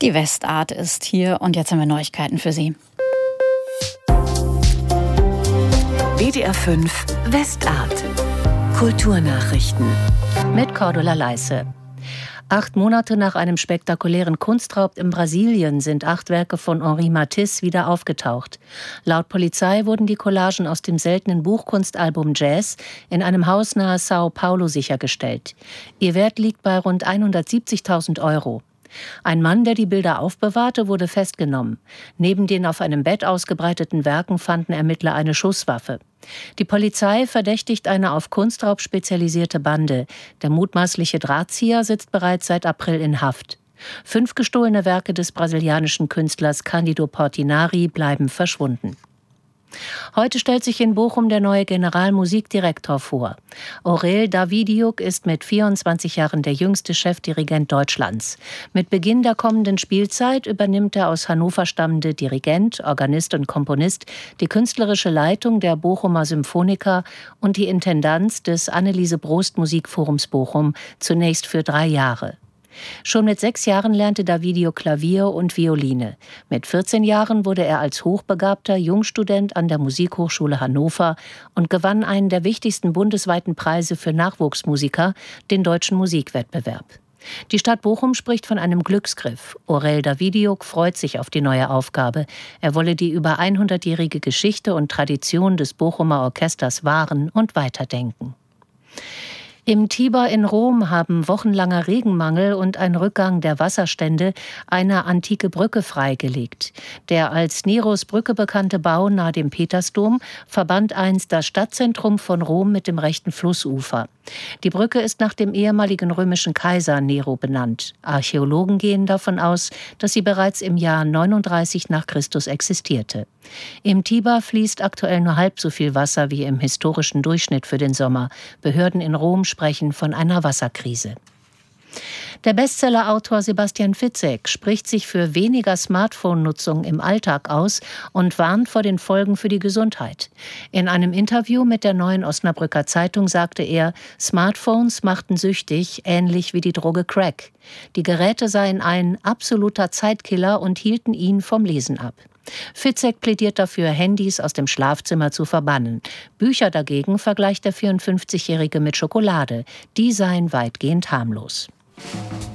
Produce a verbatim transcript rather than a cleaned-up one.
Die Westart ist hier und jetzt haben wir Neuigkeiten für Sie. W D R fünf Westart. Kulturnachrichten. Mit Cordula Leisse. Acht Monate nach einem spektakulären Kunstraub in Brasilien sind acht Werke von Henri Matisse wieder aufgetaucht. Laut Polizei wurden die Collagen aus dem seltenen Buchkunstalbum Jazz in einem Haus nahe Sao Paulo sichergestellt. Ihr Wert liegt bei rund hundertsiebzigtausend Euro. Ein Mann, der die Bilder aufbewahrte, wurde festgenommen. Neben den auf einem Bett ausgebreiteten Werken fanden Ermittler eine Schusswaffe. Die Polizei verdächtigt eine auf Kunstraub spezialisierte Bande. Der mutmaßliche Drahtzieher sitzt bereits seit April in Haft. Fünf gestohlene Werke des brasilianischen Künstlers Cândido Portinari bleiben verschwunden. Heute stellt sich in Bochum der neue Generalmusikdirektor vor. Aurel Davidiuk ist mit vierundzwanzig Jahren der jüngste Chefdirigent Deutschlands. Mit Beginn der kommenden Spielzeit übernimmt der aus Hannover stammende Dirigent, Organist und Komponist die künstlerische Leitung der Bochumer Symphoniker und die Intendanz des Anneliese Brost Musikforums Bochum, zunächst für drei Jahre. Schon mit sechs Jahren lernte Davidiuk Klavier und Violine. Mit vierzehn Jahren wurde er als hochbegabter Jungstudent an der Musikhochschule Hannover und gewann einen der wichtigsten bundesweiten Preise für Nachwuchsmusiker, den Deutschen Musikwettbewerb. Die Stadt Bochum spricht von einem Glücksgriff. Aurel Davidiuk freut sich auf die neue Aufgabe. Er wolle die über hundertjährige Geschichte und Tradition des Bochumer Orchesters wahren und weiterdenken. Im Tiber in Rom haben wochenlanger Regenmangel und ein Rückgang der Wasserstände eine antike Brücke freigelegt. Der als Neros Brücke bekannte Bau nahe dem Petersdom verband einst das Stadtzentrum von Rom mit dem rechten Flussufer. Die Brücke ist nach dem ehemaligen römischen Kaiser Nero benannt. Archäologen gehen davon aus, dass sie bereits im Jahr neununddreißig nach Christus existierte. Im Tiber fließt aktuell nur halb so viel Wasser wie im historischen Durchschnitt für den Sommer. Behörden in Rom sprechen von einer Wasserkrise. Der Bestsellerautor Sebastian Fitzek spricht sich für weniger Smartphone-Nutzung im Alltag aus und warnt vor den Folgen für die Gesundheit. In einem Interview mit der Neuen Osnabrücker Zeitung sagte er, Smartphones machten süchtig, ähnlich wie die Droge Crack. Die Geräte seien ein absoluter Zeitkiller und hielten ihn vom Lesen ab. Fitzek plädiert dafür, Handys aus dem Schlafzimmer zu verbannen. Bücher dagegen vergleicht der vierundfünfzigjährige mit Schokolade. Die seien weitgehend harmlos.